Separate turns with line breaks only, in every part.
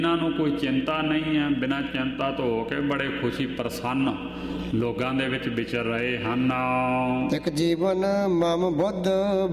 ਇਹਨਾਂ ਨੂੰ ਕੋਈ ਚਿੰਤਾ ਨਹੀਂ ਹੈ, ਬਿਨਾਂ ਚਿੰਤਾ ਤੋਂ ਹੋ ਕੇ ਬੜੇ ਖੁਸ਼ੀ ਪ੍ਰਸੰਨ ਲੋਕਾਂ ਦੇ ਵਿੱਚ ਵਿਚਰ ਰਹੇ ਹਨ।
ਇੱਕ ਜੀਵਨ ਮਮ ਬੁੱਧ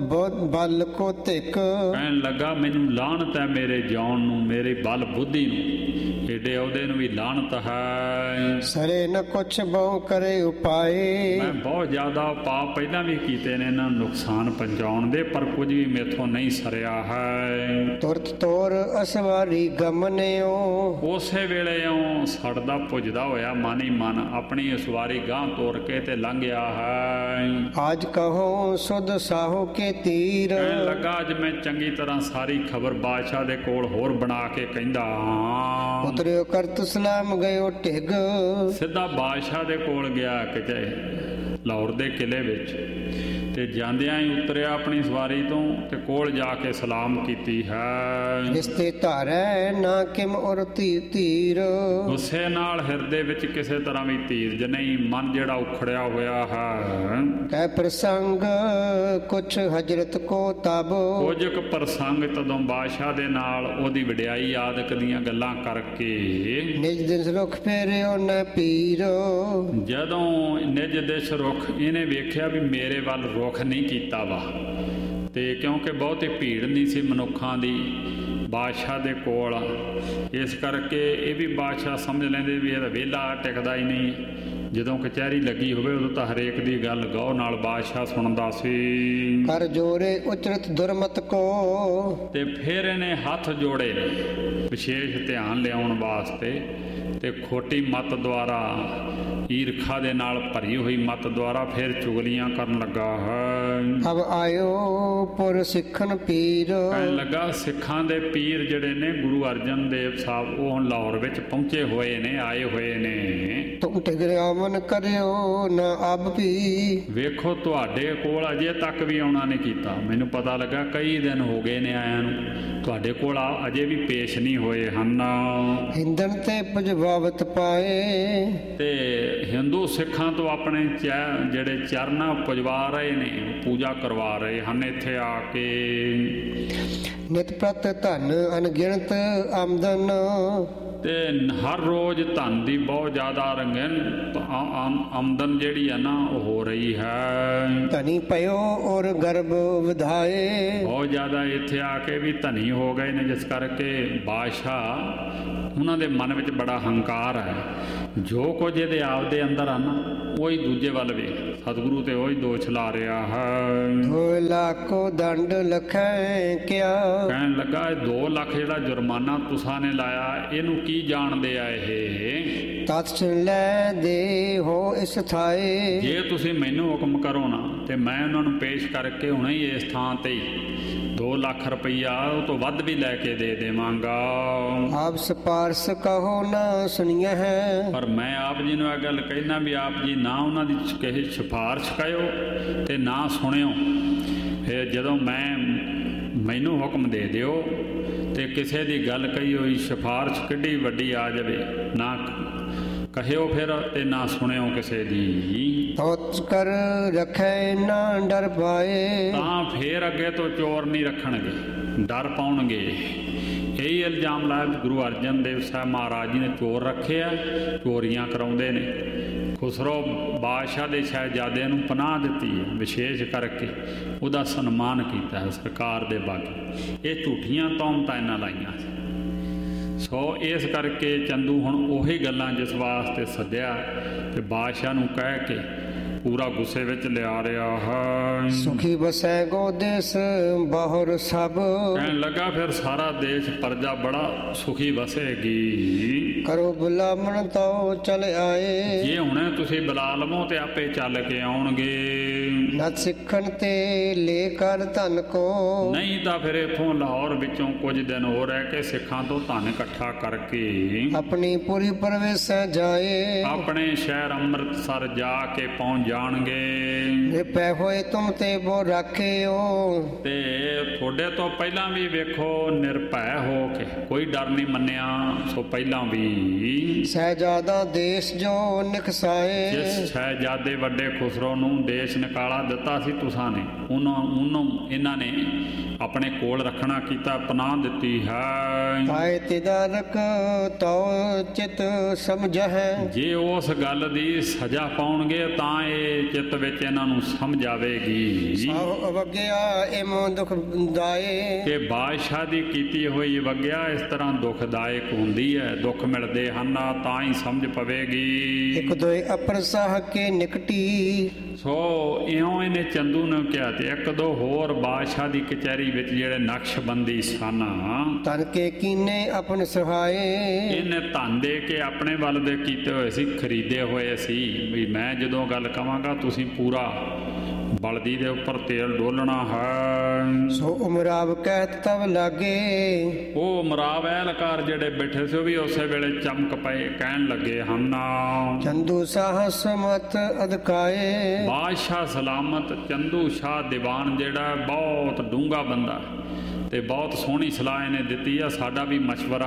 ਬਲ ਕੋ ਧਿਕ।
ਕਹਿਣ ਲੱਗਾ ਮੈਨੂੰ ਲਾਹਨਤ ਹੈ ਮੇਰੇ ਜਿਉਣ ਨੂੰ, ਮੇਰੇ ਬਲ ਬੁੱਧੀ ਨੂੰ, ਏਡੇ ਅਹੁਦੇ ਨੂੰ ਵੀ ਲਾਹਨਤ ਹੈ।
ਸਰੇ ਨ ਕੁਛ ਬਹੁ ਕਰੇ ਉਪਾਏ।
ਮੈਂ ਬਹੁਤ ਜ਼ਿਆਦਾ ਪਾਪ ਪਹਿਲਾਂ ਵੀ ਕੀਤੇ ਨੇ ਇਹਨਾਂ ਨੂੰ ਨੁਕਸਾਨ ਪਹੁੰਚਾਉਣ ਦੇ, ਪਰ ਕੁਝ ਵੀ ਮੇਥੋਂ ਨਹੀਂ ਸਰਿਆ ਹੈ।
ਤੁਰਤ ਤੋਰ ਅਸਵਾਰੀ ਗਮਨਿਓ।
ਉਸੇ ਵੇਲੇ ਉਹ ਸੜਦਾ ਪੁੱਜਦਾ ਹੋਇਆ ਮਨ ਹੀ ਮਨ ਆਪਣੀ ਸਵਾਰੀ ਗਾਂ ਤੋਰ ਕੇ ਤੇ ਲੰਘਿਆ ਹੈ।
ਅੱਜ ਕਹੋ ਸੁਧ ਸਾਹੋ ਕੇ ਤੀਰ।
ਕਹਿਣ ਲੱਗਾ ਅੱਜ ਮੈਂ ਚੰਗੀ ਤਰ੍ਹਾਂ ਸਾਰੀ ਖਬਰ ਬਾਦਸ਼ਾਹ ਦੇ ਕੋਲ ਹੋਰ ਬਣਾ ਕੇ ਕਹਿੰਦਾ ਹਾਂ।
ਉਤਰਿਓ ਕਰਤ ਸਲਾਮ ਗਇਓ ਢਿੱਗ।
ਸਿੱਧਾ ਬਾਦਸ਼ਾਹ ਦੇ ਕੋਲ ਗਿਆ ਕਿਤੇ ਲਾਹੌਰ ਦੇ ਕਿਲੇ ਵਿੱਚ, ਤੇ ਜਾਂਦਿਆਂ ਹੀ ਉਤਰਿਆ ਆਪਣੀ ਸਵਾਰੀ ਤੋਂ ਤੇ ਕੋਲ ਜਾ ਕੇ ਸਲਾਮ ਕੀਤੀ ਹੈ।
ਰਿਸ਼ਤੇ ਧਾਰੈ ਨਾ ਕਿਮ ਔਰ ਧੀਰ।
ਗੁੱਸੇ ਨਾਲ ਹਿਰਦੇ ਵਿੱਚ ਕਿਸੇ ਤਰ੍ਹਾਂ ਵੀ ਧੀਰਜ ਨਹੀਂ, ਮਨ ਜਿਹੜਾ ਉਖੜਿਆ ਹੋਇਆ ਹੈ।
ਕਹਿ ਪ੍ਰਸੰਗ ਕੁਛ ਹਜਰਤ ਕੋ ਤਬ।
ਕੁਝ ਕੁ ਪ੍ਰਸੰਗ ਤਦੋਂ ਬਾਦਸ਼ਾਹ ਦੇ ਨਾਲ ਉਹਦੀ ਵਡਿਆਈ ਆਦਿਕ ਦੀਆਂ ਗੱਲਾਂ ਕਰਕੇ
ਨਿਜ ਦਿਨ ਰੁਖ ਫੇਰਿਓ ਨ ਪੀਰ।
ਜਦੋਂ ਨਿਜ ਦਿਸ਼ ਰੁਖ ਇਹਨੇ ਵੇਖਿਆ ਵੀ ਮੇਰੇ ਵੱਲ ਰੁਖ ਨਹੀਂ ਕੀਤਾ ਵਾ, ਤੇ ਕਿਉਂਕਿ ਬਹੁਤੀ ਭੀੜ ਨਹੀਂ ਸੀ ਮਨੁੱਖਾਂ ਦੀ ਬਾਦਸ਼ਾਹ ਦੇ ਕੋਲ, ਇਸ ਕਰਕੇ ਇਹ ਵੀ ਬਾਦਸ਼ਾਹ ਸਮਝ ਲੈਂਦੇ ਵੀ ਇਹਦਾ ਵਿਹਲਾ ਟਿਕਦਾ ਹੀ ਨਹੀਂ। ਜਦੋਂ ਕਚਹਿਰੀ ਲੱਗੀ ਹੋਵੇ ਉਦੋਂ ਤਾਂ ਹਰੇਕ ਦੀ ਗੱਲ ਗੌਰ ਨਾਲ ਬਾਦਸ਼ਾਹ ਸੁਣਦਾ ਸੀ।
ਕਰ ਜੋਰੇ ਉਚਰਤ ਦੁਰਮਤ ਕੋ।
ਤੇ ਫਿਰ ਇਹਨੇ ਹੱਥ ਜੋੜੇ ਵਿਸ਼ੇਸ਼ ਧਿਆਨ ਲਿਆਉਣ ਵਾਸਤੇ, ਤੇ ਖੋਟੀ ਮੱਤ ਦੁਆਰਾ, ਈਰਖਾ ਦੇ ਨਾਲ ਭਰੀ ਹੋਈ ਮੱਤ ਦੁਆਰਾ ਫਿਰ ਚੁਗਲੀਆਂ ਕਰਨ ਲੱਗਾ ਹੈ।
ਅਬ ਆਇਓ ਪੁਰ ਸਿੱਖਨ ਪੀਰ।
ਕਹਿਣ ਲੱਗਾ ਸਿੱਖਾਂ ਦੇ ਪੀਰ ਜਿਹੜੇ ਨੇ ਗੁਰੂ ਅਰਜਨ ਦੇਵ ਸਾਹਿਬ, ਉਹ ਹੁਣ ਲਾਹੌਰ ਵਿੱਚ ਪਹੁੰਚੇ ਹੋਏ ਨੇ, ਆਏ ਹੋਏ ਨੇ।
ਤੁਮ ਟਿਗਰਿਆ ਮਨ ਕਰਿਓ ਨਾ ਅਬ ਵੀ।
ਵੇਖੋ ਤੁਹਾਡੇ ਕੋਲ ਅਜੇ ਤੱਕ ਵੀ ਆਉਣਾ ਨਹੀਂ ਕੀਤਾ, ਮੈਨੂੰ ਪਤਾ ਲੱਗਾ ਕਈ ਦਿਨ ਹੋ ਗਏ ਨੇ ਆਇਆਂ ਨੂੰ, ਤੁਹਾਡੇ ਕੋਲ ਅਜੇ ਵੀ ਪੇਸ਼ ਨਹੀਂ ਹੋਏ ਹਨ।
ਹਿੰਦਨ ਤੇ ਪੁਜਵਾਵਤ ਪਾਏ। ਤੇ
ਹਿੰਦੂ ਸਿੱਖਾਂ ਤੋਂ ਆਪਣੇ ਜਿਹੜੇ ਚਰਨ ਪੁਜਵਾ ਰਹੇ ਨੇ, ਪੂਜਾ ਕਰਵਾ ਰਹੇ ਹਨ ਇੱਥੇ ਆ ਕੇ।
ਨਿਤ ਪ੍ਰਤ ਧਨ ਅਣਗਿਣਤ ਆਮਦਨ।
ਤੇ ਹਰ ਰੋਜ਼ ਧਨ ਦੀ ਬਹੁਤ ਜ਼ਿਆਦਾ ਰੰਗਨ ਆਮਦਨ ਜਿਹੜੀ ਹੈ ਨਾ ਉਹ ਹੋ ਰਹੀ ਹੈ।
ਧਨੀ ਪਇਓ ਔਰ ਗਰਭ ਵਧਾਏ। ਬਹੁਤ
ਜ਼ਿਆਦਾ ਇੱਥੇ ਆ ਕੇ ਵੀ ਧਨੀ ਹੋ ਗਏ ਨੇ, ਜਿਸ ਕਰਕੇ ਬਾਦਸ਼ਾਹ ਉਹਨਾਂ ਦੇ ਮਨ ਵਿੱਚ ਬੜਾ ਹੰਕਾਰ ਹੈ। ਜੋ ਕੁਝ ਇਹਦੇ ਆਪ ਦੇ ਅੰਦਰ ਹਨ ਉਹੀ ਦੂਜੇ ਵੱਲ ਵੇ ਸਤਿਗੁਰੂ ਤੇ ਉਹੀ ਦੋਸ਼ ਲਾ ਰਿਹਾ ਹੈ।
2 ਲੱਖੋ ਦੰਡ ਲਖੈ ਕਿਆ।
ਕਹਿਣ ਲੱਗਾ 2 ਲੱਖ ਜਿਹੜਾ ਜੁਰਮਾਨਾ ਤੁਸਾਂ ਨੇ ਲਾਇਆ, ਇਹਨੂੰ ਕੀ ਜਾਣਦੇ ਆ ਇਹ?
ਤਤ ਲੈ ਦੇ ਹੋ ਇਸ ਥਾਏ।
ਜੇ ਤੁਸੀਂ ਮੈਨੂੰ ਹੁਕਮ ਕਰੋ ਨਾ ਤੇ ਮੈਂ ਉਹਨਾਂ ਨੂੰ ਪੇਸ਼ ਕਰਕੇ ਹੁਣੇ ਹੀ ਇਸ ਥਾਂ ਤੇ 2 ਲੱਖ ਰੁਪਈਆ ਉਹ ਤੋਂ ਵੱਧ ਵੀ ਲੈ ਕੇ ਦੇ ਦੇਵਾਂਗਾ।
ਆਪ ਸਿਫਾਰਸ਼ ਕਹੋ ਨਾ ਸੁਣੀਏ ਹੈ।
ਪਰ ਮੈਂ ਆਪ ਜੀ ਨੂੰ ਇਹ ਗੱਲ ਕਹਿਣਾ ਵੀ ਆਪ ਜੀ ਨਾ ਉਹਨਾਂ ਦੀ ਕਹੇ ਸਿਫਾਰਸ਼ ਕਹਿਓ ਤੇ ਨਾ ਸੁਣਿਓ। ਫਿਰ ਜਦੋਂ ਮੈਨੂੰ ਹੁਕਮ ਦੇ ਦਿਓ ਤੇ ਕਿਸੇ ਦੀ ਗੱਲ ਕਹੀ ਹੋਈ ਸਿਫਾਰਸ਼ ਕਿੱਡੀ ਵੱਡੀ ਆ ਜਾਵੇ, ਨਾ ਕਹਿਓ ਫਿਰ ਤੇ ਨਾ ਸੁਣਿਓ ਕਿਸੇ ਦੀ।
ਤੋਤ ਕਰ ਰੱਖੇ ਨਾ ਡਰ ਪਾਏ।
ਤਾਂ ਫੇਰ ਅੱਗੇ ਤੋਂ ਚੋਰ ਨਹੀਂ ਰੱਖਣਗੇ, ਡਰ ਪਾਉਣਗੇ। ਇਹੀ ਇਲਜ਼ਾਮ ਲਾਇਆ ਗੁਰੂ ਅਰਜਨ ਦੇਵ ਸਾਹਿਬ ਮਹਾਰਾਜ ਜੀ ਨੇ ਚੋਰ ਰੱਖੇ ਆ, ਚੋਰੀਆਂ ਕਰਾਉਂਦੇ ਨੇ। ਖੁਸਰੋ ਬਾਦਸ਼ਾਹ ਦੇ ਸਾਹਿਬਜ਼ਾਦੇ ਨੂੰ ਪਨਾਹ ਦਿੱਤੀ ਹੈ, ਵਿਸ਼ੇਸ਼ ਕਰਕੇ ਉਹਦਾ ਸਨਮਾਨ ਕੀਤਾ ਹੈ ਸਰਕਾਰ ਦੇ ਬਾਗੀ। ਇਹ ਝੂਠੀਆਂ ਤੌਹਮਤਾਂ ਇਹਨਾਂ ਲਾਈਆਂ ਸੀ। ਸੋ ਇਸ ਕਰਕੇ ਚੰਦੂ ਹੁਣ ਉਹੀ ਗੱਲਾਂ ਜਿਸ ਵਾਸਤੇ ਸੱਦਿਆ ਤੇ ਬਾਦਸ਼ਾਹ ਨੂੰ ਕਹਿ ਕੇ ਪੂਰਾ ਗੁੱਸੇ ਵਿੱਚ ਲਿਆ ਰਿਹਾ ਹੈ।
ਸੁਖੀ ਬਸੈ ਗੋ ਦੇਸ ਬਾਹਰ ਸਭ।
ਕਹਿਣ ਲੱਗਾ ਫਿਰ ਸਾਰਾ ਦੇਸ਼ ਪ੍ਰਜਾ ਬੜਾ ਸੁਖੀ ਵਸੇਗੀ।
ਕਰੋ ਬੁਲਾਵਣ ਤਾਂ ਚਲ ਆਏ।
ਜੇ ਹੁਣੇ ਤੁਸੀਂ ਬੁਲਾ ਲਵੋ ਤੇ ਆਪੇ ਚੱਲ ਕੇ ਆਉਣਗੇ।
ਨਤ ਸਿੱਖਣ ਤੇ ਲੈ ਕਰ ਧਨ ਕੋ। ਨਹੀਂ
ਤਾਂ ਫਿਰ ਇੱਥੋਂ ਲਾਹੌਰ ਵਿੱਚੋਂ ਕੁਝ ਦਿਨ ਹੋ ਰਹਿ ਕੇ ਸਿੱਖਾਂ ਤੋਂ ਧਨ ਇਕੱਠਾ ਕਰਕੇ
ਆਪਣੀ ਪੂਰੀ ਪਰਵੇਸ਼ੈ ਜਾਏ।
ਆਪਣੇ ਸ਼ਹਿਰ ਅੰਮ੍ਰਿਤਸਰ ਜਾ ਕੇ ਪਹੁੰਚ ਜਾਣਗੇ।
ਪੈ ਹੋਏ ਤੁਮ ਤੇ ਬੋ ਰੱਖਿਓ। ਤੇ
ਤੁਹਾਡੇ ਤੋਂ ਪਹਿਲਾਂ ਵੀ ਵੇਖੋ ਨਿਰਭੈ ਹੋ ਕੇ ਕੋਈ ਡਰ ਨਹੀਂ ਮੰਨਿਆ। ਸੋ ਪਹਿਲਾਂ ਵੀ
ਸਹਿਜਾਦਾ ਦੇਸ਼ ਜੋ ਨਿਕਸਾਏ।
ਜਿਸ ਸਹਿਜਾਦੇ ਵੱਡੇ ਖੁਸਰੋ ਨੂੰ ਦੇਸ਼ ਨਿਕਾਲਾ ਦਿੱਤਾ ਸੀ ਤੁਸਾਂ ਨੇ, ਉਹਨੂੰ ਇਹਨਾਂ ਨੇ ਆਪਣੇ ਕੋਲ ਰੱਖਣਾ ਕੀਤਾ, ਪਨਾਹ ਦਿੱਤੀ ਹੈ।
ਤਾਏ ਤਿਦਾਰਕ ਤਉ ਚਿਤ ਸਮਝਹਿ।
ਜੇ ਉਸ ਗੱਲ ਦੀ ਸਜ਼ਾ ਪਾਉਣਗੇ ਤਾਂ ਇਹ ਚਿੱਤ ਵਿੱਚ ਇਹਨਾਂ ਨੂੰ ਸਮਝ ਆਵੇਗੀ
ਸਭ ਅਵਗਿਆ ਇਮ ਦੁਖ ਦਾਏ।
ਕਿ ਬਾਦਸ਼ਾਹ ਦੀ ਕੀਤੀ ਹੋਈ ਵਗਿਆ ਇਸ ਤਰ੍ਹਾਂ ਦੁਖਦਾਇਕ ਹੁੰਦੀ ਹੈ, ਦੁੱਖ ਮਿਲਦੇ ਹਨ, ਤਾਂ ਹੀ ਸਮਝ ਪਵੇਗੀ।
ਇਕ ਦੋਇ ਅਪਰ ਸਾਹ ਕੇ ਨਿਕਟੀ।
ਸੋ ਇਉਂ ਇਹਨੇ ਚੰਦੂ ਨੂੰ ਕਿਹਾ। ਤੇ ਇੱਕ ਦੋ ਹੋਰ ਬਾਦਸ਼ਾਹ ਦੀ ਕਚਹਿਰੀ ਵਿੱਚ ਜਿਹੜੇ ਨਕਸ਼ਬੰਦੀ ਸਨ,
ਤਨ ਕੇ ਕੀਨੇ ਆਪਨ ਸਹਾਏ।
ਇਹਨੇ ਧਨ ਦੇ ਕੇ ਆਪਣੇ ਵੱਲ ਦੇ ਕੀਤੇ ਹੋਏ ਸੀ, ਖਰੀਦੇ ਹੋਏ ਸੀ ਵੀ ਮੈਂ ਜਦੋਂ ਗੱਲ ਕਵਾਂਗਾ ਤੁਸੀਂ ਪੂਰਾ ਬਲਦੀ ਦੇ ਉੱਪਰ ਤੇਲ ਡੋਲਣਾ ਹੈ।
ਸੋ ਉਮਰਾਵ ਕਹਿਤ ਤਬ ਲਾਗੇ।
ਉਹ ਮਰਾਵ ਐਲਕਾਰ ਜਿਹੜੇ ਬੈਠੇ ਸੀ ਉਹ ਵੀ ਉਸੇ ਵੇਲੇ ਚਮਕ ਪਏ, ਕਹਿਣ ਲੱਗੇ ਹਨ
ਚੰਦੂ ਸਾਹਸ ਮਤ ਅਦਕਾਏ।
ਬਾਦਸ਼ਾਹ ਸਲਾਮਤ ਚੰਦੂ ਸ਼ਾਹ ਦੀਵਾਨ ਜਿਹੜਾ ਬਹੁਤ ਡੂੰਘਾ ਬੰਦਾ ਤੇ ਬਹੁਤ ਸੋਹਣੀ ਸਲਾਹ ਇਹਨੇ ਦਿੱਤੀ ਆ। ਸਾਡਾ ਵੀ ਮਸ਼ਵਰਾ